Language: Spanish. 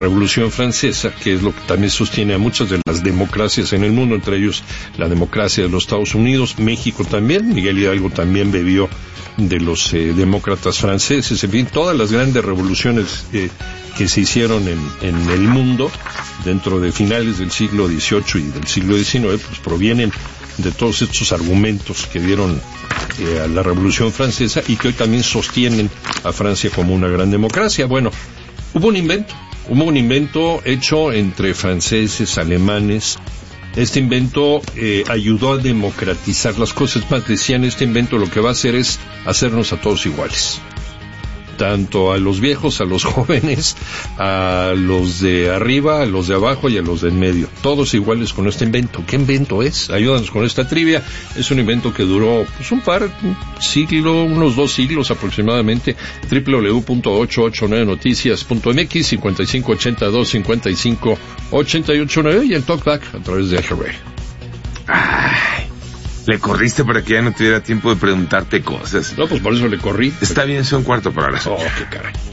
Revolución Francesa, que es lo que también sostiene a muchas de las democracias en el mundo, entre ellos la democracia de los Estados Unidos, México también. Miguel Hidalgo también bebió de los demócratas franceses. En fin, todas las grandes revoluciones que se hicieron en el mundo dentro de finales del siglo XVIII y del siglo XIX, pues provienen de todos estos argumentos que dieron a la Revolución Francesa y que hoy también sostienen a Francia como una gran democracia. Bueno, hubo un invento hecho entre franceses, alemanes. Este invento ayudó a democratizar las cosas. Más, decían, este invento lo que va a hacer es hacernos a todos iguales. Tanto a los viejos, a los jóvenes, a los de arriba, a los de abajo y a los de en medio. Todos iguales con este invento. ¿Qué invento es? Ayúdanos con esta trivia. Es un invento que duró pues unos 2 siglos aproximadamente. www.889noticias.mx 5582-55889 y el Talkback a través de Eje. Ay, le corriste para que ya no te diera tiempo de preguntarte cosas. No, pues por eso le corrí. Está bien, son 3:45. Oh, qué caray.